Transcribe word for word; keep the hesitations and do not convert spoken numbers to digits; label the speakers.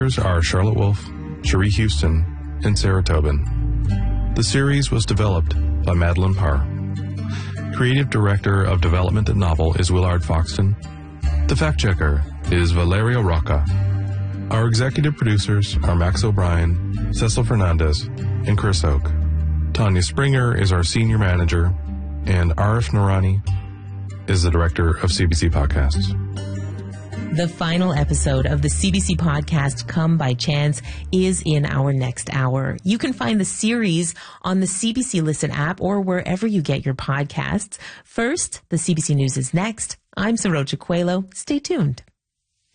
Speaker 1: are Charlotte Wolfe, Cherie Houston, and Sarah Tobin. The series was developed by Madeline Parr. Creative Director of Development at Novel is Willard Foxton. The fact checker is Valerio Rocca. Our executive producers are Max O'Brien, Cecil Fernandez, and Chris Oak. Tanya Springer is our senior manager, and Arif Noorani is the director of C B C Podcasts.
Speaker 2: The final episode of the C B C podcast, Come by Chance, is in our next hour. You can find the series on the C B C Listen app or wherever you get your podcasts. First, the C B C News is next. I'm Sarocha Coelho. Stay tuned.